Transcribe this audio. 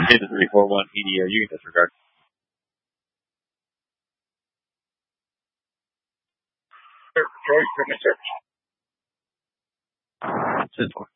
hit the 341 EDO. You can disregard. Choice from the search. It's 4.